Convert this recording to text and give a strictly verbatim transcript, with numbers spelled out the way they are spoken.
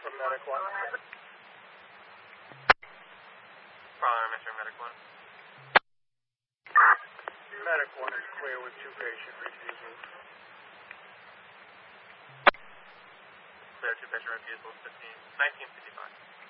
from Medic one. Prowler, Metro Medic one. Medic one is clear with two patient refusals. Clear two patient refusals, fifteen, nineteen fifty-five.